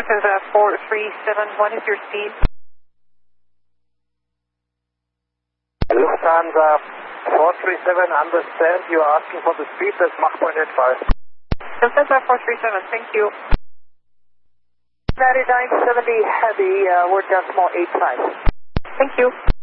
Lufthansa 437, what is your speed? Lufthansa 437, understand you are asking for the speed, that's Mach 0.85. Lufthansa 437, thank you. 9970 heavy, we're decimal 85. Thank you.